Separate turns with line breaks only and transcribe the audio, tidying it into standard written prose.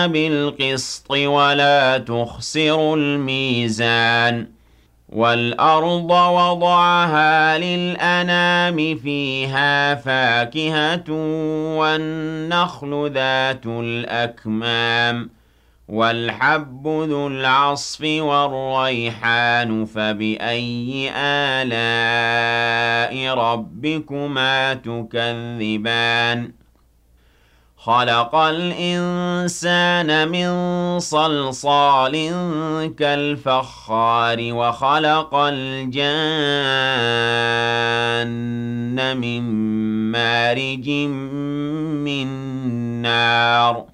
بالقسط ولا تخسروا الميزان والأرض وضعها للأنام فيها فاكهة والنخل ذات الأكمام والحب ذو العصف والريحان فبأي آلاء ربكما تكذبان خلق الإنسان من صلصال كالفخار وخلق الجان من مارج من نار